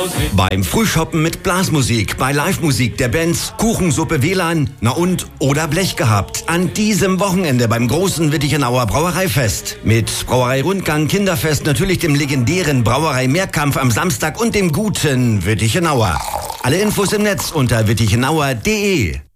Beim Frühshoppen mit Blasmusik, bei Live-Musik der Bands, Kuchensuppe WLAN, oder Blech gehabt. An diesem Wochenende beim großen Wittichenauer Brauereifest. Mit Brauerei-Rundgang, Kinderfest, natürlich dem legendären Brauerei-Mehrkampf am Samstag und dem guten Wittichenauer. Alle Infos im Netz unter wittichenauer.de.